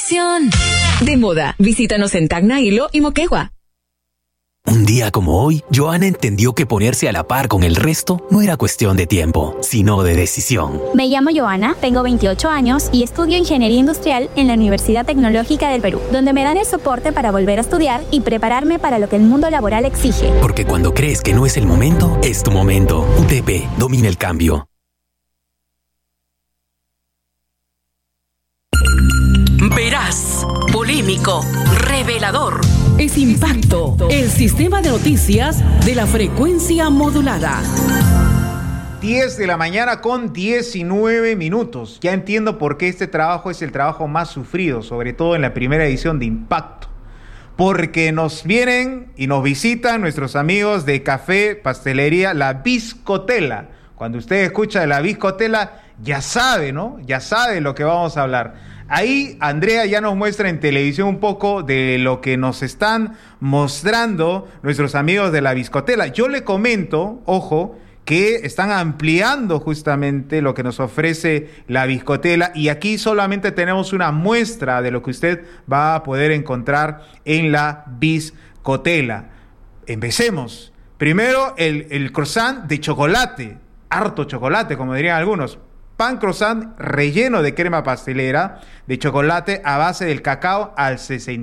conexión. De moda, visítanos en Tacna, Hilo y Moquegua. Un día como hoy, Joana entendió que ponerse a la par con el resto no era cuestión de tiempo, sino de decisión. Me llamo Joana, tengo 28 años y estudio Ingeniería Industrial en la Universidad Tecnológica del Perú, donde me dan el soporte para volver a estudiar y prepararme para lo que el mundo laboral exige. Porque cuando crees que no es el momento, es tu momento. UTP, domina el cambio. Veraz, polémico, revelador. Es Impacto, el sistema de noticias de la frecuencia modulada. 10 de la mañana con 19 minutos. Ya entiendo por qué este trabajo es el trabajo más sufrido, sobre todo en la primera edición de Impacto. Porque nos vienen y nos visitan nuestros amigos de Café Pastelería La Bizcotela. Cuando usted escucha de La Bizcotela, ya sabe, ¿no? Ya sabe lo que vamos a hablar. Ahí Andrea ya nos muestra en televisión un poco de lo que nos están mostrando nuestros amigos de La Bizcotela. Yo le comento, ojo, que están ampliando justamente lo que nos ofrece La Bizcotela y aquí solamente tenemos una muestra de lo que usted va a poder encontrar en La Bizcotela. Empecemos. Primero el croissant de chocolate, harto chocolate, como dirían algunos. Pan croissant relleno de crema pastelera de chocolate a base del cacao al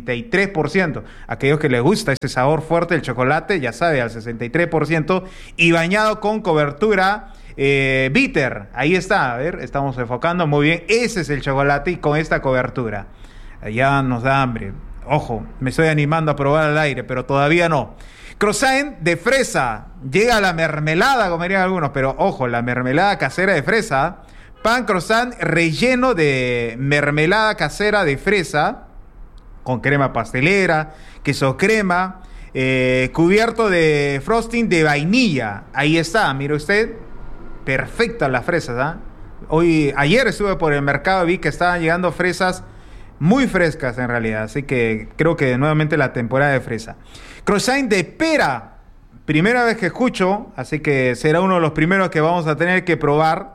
63%. Aquellos que les gusta ese sabor fuerte del chocolate, ya sabe, al 63%. Y bañado con cobertura bitter. Ahí está, a ver, estamos enfocando muy bien. Ese es el chocolate y con esta cobertura. Ya nos da hambre. Ojo, me estoy animando a probar al aire, pero todavía no. Croissant de fresa. Llega la mermelada, como dirían algunos, pero ojo, la mermelada casera de fresa. Pan croissant relleno de mermelada casera de fresa, con crema pastelera, queso crema, cubierto de frosting de vainilla. Ahí está, mire usted, perfectas las fresas, ¿eh? Ayer estuve por el mercado y vi que estaban llegando fresas muy frescas en realidad, así que creo que nuevamente la temporada de fresa. Croissant de pera, primera vez que escucho, así que será uno de los primeros que vamos a tener que probar.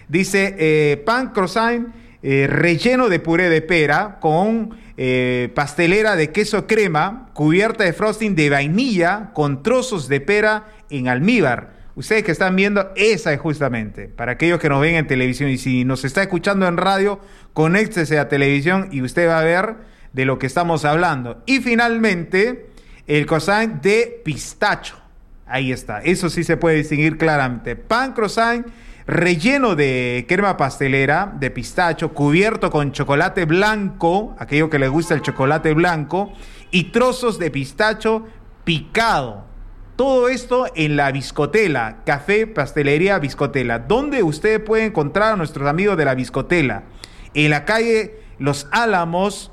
Dice pan croissant relleno de puré de pera con pastelera de queso crema, cubierta de frosting de vainilla con trozos de pera en almíbar. Ustedes que están viendo, esa es justamente, para aquellos que nos ven en televisión y si nos está escuchando en radio, conéctese a televisión y usted va a ver de lo que estamos hablando. Y finalmente, el croissant de pistacho. Ahí está, eso sí se puede distinguir claramente. Pan croissant relleno de crema pastelera de pistacho, cubierto con chocolate blanco, aquello que les gusta el chocolate blanco, y trozos de pistacho picado. Todo esto en La Bizcotela, Café Pastelería Bizcotela. ¿Dónde usted puede encontrar a nuestros amigos de La Bizcotela? En la calle Los Álamos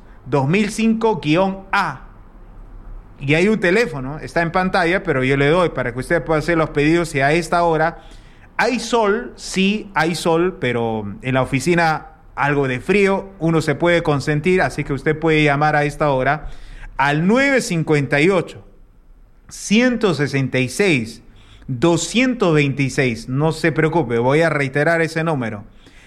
2005-A. Y hay un teléfono, está en pantalla, pero yo le doy para que usted pueda hacer los pedidos y a esta hora. Hay sol, sí, hay sol, pero en la oficina algo de frío, uno se puede consentir, así que usted puede llamar a esta hora al 958-166-226. No se preocupe, voy a reiterar ese número.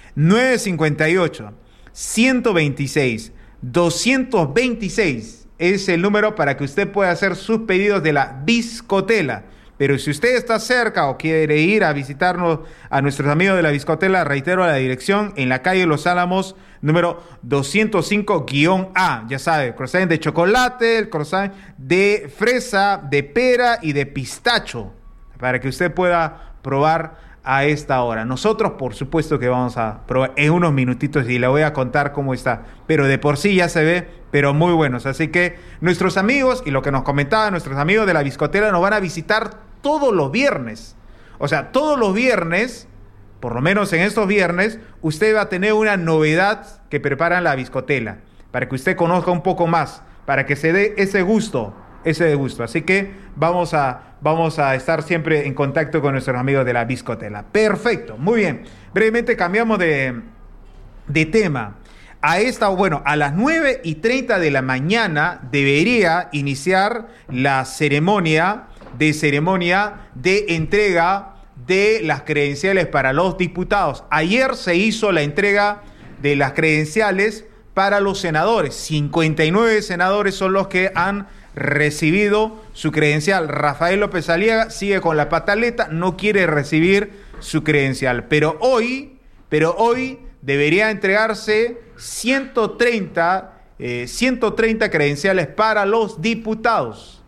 958-126-226 es el número para que usted pueda hacer sus pedidos de La Bizcotela. Pero si usted está cerca o quiere ir a visitarnos a nuestros amigos de La Bizcotela, reitero la dirección en la calle Los Álamos, número 205-A. Ya sabe, el croissant de chocolate, el croissant de fresa, de pera y de pistacho, para que usted pueda probar a esta hora. Nosotros, por supuesto que vamos a probar en unos minutitos y le voy a contar cómo está. Pero de por sí ya se ve, pero muy buenos. Así que nuestros amigos, y lo que nos comentaban nuestros amigos de La Bizcotela, nos van a visitar todos los viernes. O sea, todos los viernes, por lo menos en estos viernes, usted va a tener una novedad que preparan La Bizcotela, para que usted conozca un poco más, para que se dé ese gusto. Así que vamos a estar siempre en contacto con nuestros amigos de La Bizcotela. Perfecto, muy bien. Brevemente cambiamos de tema. A las 9:30 de la mañana debería iniciar la ceremonia de entrega de las credenciales para los diputados. Ayer se hizo la entrega de las credenciales para los senadores. 59 senadores son los que han recibido su credencial. Rafael López Aliaga sigue con la pataleta, no quiere recibir su credencial. Pero hoy debería entregarse 130 credenciales para los diputados.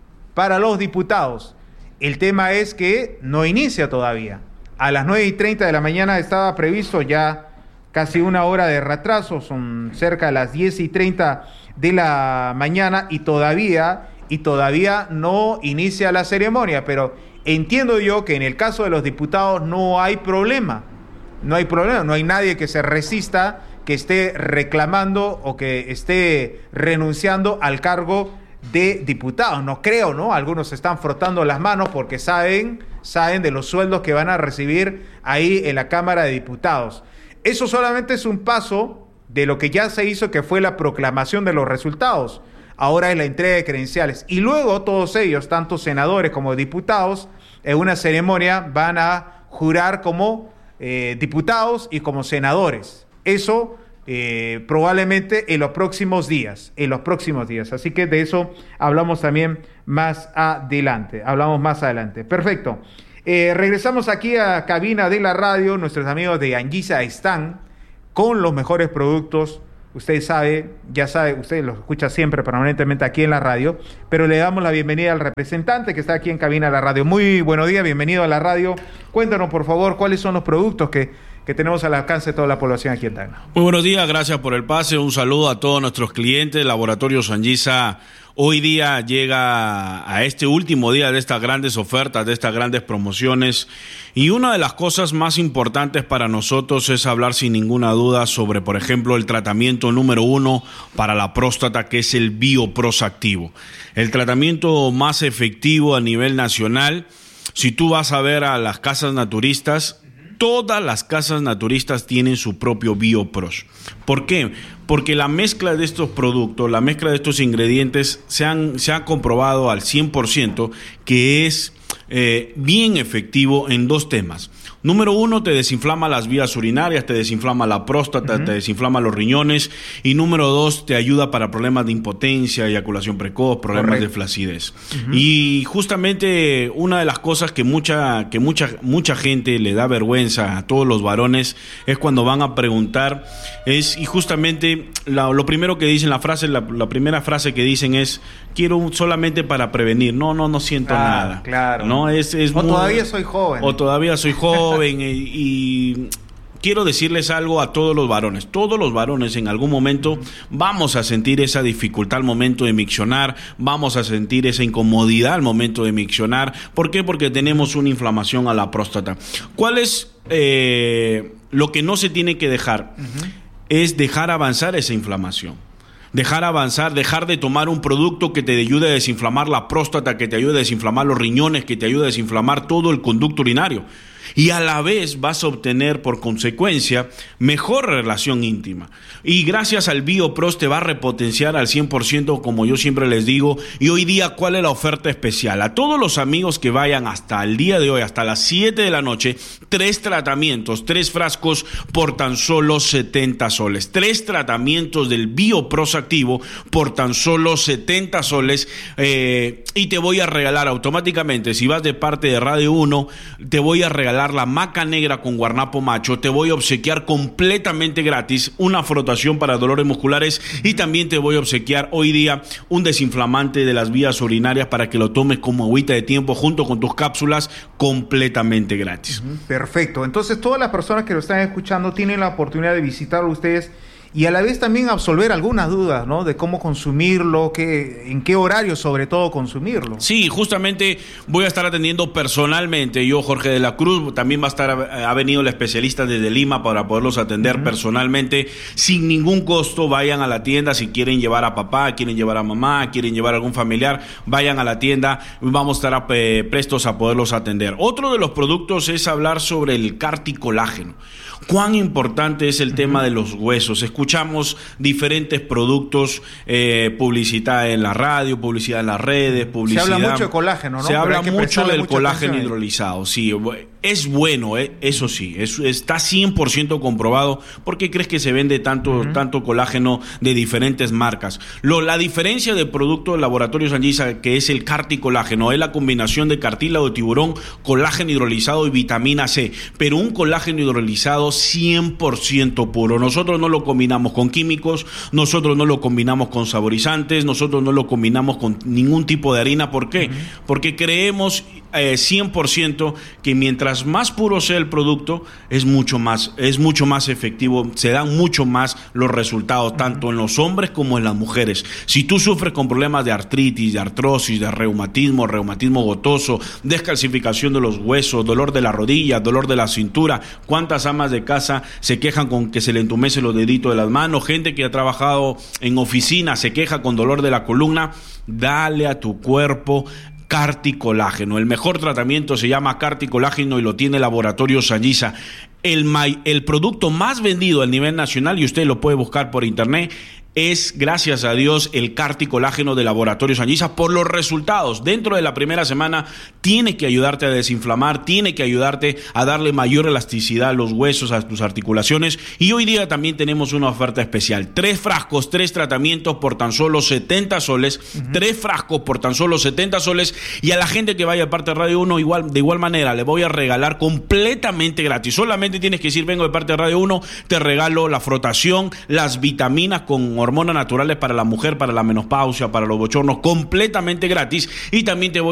El tema es que no inicia todavía. A las 9:30 de la mañana estaba previsto, ya casi una hora de retraso, son cerca de las 10:30 de la mañana y todavía no inicia la ceremonia, pero entiendo yo que en el caso de los diputados no hay problema, no hay nadie que se resista, que esté reclamando o que esté renunciando al cargo de diputados. No creo, ¿no? Algunos se están frotando las manos porque saben de los sueldos que van a recibir ahí en la Cámara de Diputados. Eso solamente es un paso de lo que ya se hizo, que fue la proclamación de los resultados. Ahora es la entrega de credenciales. Y luego todos ellos, tanto senadores como diputados, en una ceremonia van a jurar como diputados y como senadores. Eso probablemente en los próximos días. Así que de eso hablamos también más adelante. Perfecto. Regresamos aquí a cabina de la radio. Nuestros amigos de Anguisa están con los mejores productos. Usted ya sabe, usted los escucha siempre permanentemente aquí en la radio, pero le damos la bienvenida al representante que está aquí en cabina de la radio. Muy buenos días, bienvenido a la radio. Cuéntanos, por favor, cuáles son los productos que tenemos al alcance de toda la población aquí en Tacna. Muy buenos días, gracias por el pase. Un saludo a todos nuestros clientes. Laboratorios Anguisa hoy día llega a este último día de estas grandes ofertas, de estas grandes promociones. Y una de las cosas más importantes para nosotros es hablar sin ninguna duda sobre, por ejemplo, el tratamiento número 1 para la próstata, que es el BioPros Activo. El tratamiento más efectivo a nivel nacional. Si tú vas a ver a las casas naturistas, todas las casas naturistas tienen su propio BioPros. ¿Por qué? Porque la mezcla de estos productos, la mezcla de estos ingredientes se ha comprobado al 100% que es bien efectivo en dos temas. Número 1, te desinflama las vías urinarias, te desinflama la próstata, te desinflama los riñones. Y número 2, te ayuda para problemas de impotencia, eyaculación precoz, problemas de flacidez. Y justamente una de las cosas que mucha gente le da vergüenza a todos los varones es cuando van a preguntar, y justamente lo primero que dicen, la primera frase que dicen es: quiero solamente para prevenir. No siento nada. Claro. No, todavía soy joven. Y quiero decirles algo a todos los varones. Todos los varones en algún momento vamos a sentir esa dificultad al momento de miccionar, vamos a sentir esa incomodidad al momento de miccionar. ¿Por qué? Porque tenemos una inflamación a la próstata. ¿Cuál es lo que no se tiene que dejar? Es dejar avanzar esa inflamación. Dejar de tomar un producto que te ayude a desinflamar la próstata, que te ayude a desinflamar los riñones, que te ayude a desinflamar todo el conducto urinario. Y a la vez vas a obtener, por consecuencia, mejor relación íntima. Y gracias al BioPros te va a repotenciar al 100%, como yo siempre les digo. Y hoy día, ¿cuál es la oferta especial? A todos los amigos que vayan hasta el día de hoy, hasta las 7 de la noche, 3 tratamientos, 3 frascos por tan solo 70 soles. 3 tratamientos del BioPros Activo por tan solo 70 soles. Y te voy a regalar automáticamente, si vas de parte de Radio 1, te voy a regalar la maca negra con guarnapo macho, te voy a obsequiar completamente gratis una frotación para dolores musculares y también te voy a obsequiar hoy día un desinflamante de las vías urinarias para que lo tomes como agüita de tiempo junto con tus cápsulas completamente gratis. Perfecto, entonces todas las personas que lo están escuchando tienen la oportunidad de visitarlo ustedes y a la vez también absolver algunas dudas, ¿no? De cómo consumirlo, en qué horario sobre todo consumirlo. Sí, justamente voy a estar atendiendo personalmente. Yo, Jorge de la Cruz, también ha venido el especialista desde Lima para poderlos atender personalmente sin ningún costo. Vayan a la tienda si quieren llevar a papá, quieren llevar a mamá, quieren llevar a algún familiar, vayan a la tienda. Vamos a estar prestos a poderlos atender. Otro de los productos es hablar sobre el carticolágeno. ¿Cuán importante es el tema de los huesos? Escuchamos diferentes productos, publicidad en la radio, publicidad en las redes, publicidad... Se habla mucho de colágeno, ¿no? Se habla mucho del colágeno hidrolizado, sí. Es bueno, eso sí, está 100% comprobado. ¿Por qué crees que se vende tanto colágeno de diferentes marcas? La diferencia del producto del Laboratorio Sangiza, que es el carticolágeno, es la combinación de cartílago de tiburón, colágeno hidrolizado y vitamina C, pero un colágeno hidrolizado 100% puro. Nosotros no lo combinamos con químicos, nosotros no lo combinamos con saborizantes, nosotros no lo combinamos con ningún tipo de harina. ¿Por qué? Porque creemos 100% que mientras más puro sea el producto, es mucho más efectivo, se dan mucho más los resultados, tanto en los hombres como en las mujeres. Si tú sufres con problemas de artritis, de artrosis, de reumatismo gotoso, descalcificación de los huesos, dolor de la rodilla, dolor de la cintura, ¿cuántas amas de casa se quejan con que se le entumecen los deditos de las manos? Gente que ha trabajado en oficina se queja con dolor de la columna. Dale a tu cuerpo carticolágeno. El mejor tratamiento se llama carticolágeno y lo tiene Laboratorio Sangiza. El producto más vendido a nivel nacional, y usted lo puede buscar por internet, es, gracias a Dios, el carticolágeno de Laboratorio Sangiza por los resultados. Dentro de la primera semana tiene que ayudarte a desinflamar, tiene que ayudarte a darle mayor elasticidad a los huesos, a tus articulaciones. Y hoy día también tenemos una oferta especial. 3 frascos, 3 tratamientos por tan solo 70 soles. 3 frascos por tan solo 70 soles. Y a la gente que vaya a parte de Radio 1, de igual manera, le voy a regalar completamente gratis. Solamente tienes que decir, vengo de parte de Radio 1, te regalo la frotación, las vitaminas con hormonas naturales para la mujer, para la menopausia, para los bochornos, completamente gratis. Y también te voy